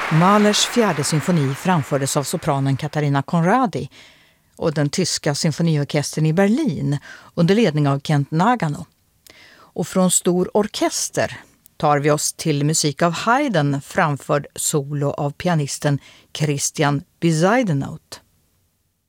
Mahlers fjärde symfoni framfördes av sopranen Katarina Conradi och den tyska symfoniorkestern i Berlin under ledning av Kent Nagano. Och från stor orkester tar vi oss till musik av Haydn framförd solo av pianisten Christian Bezuidenhout.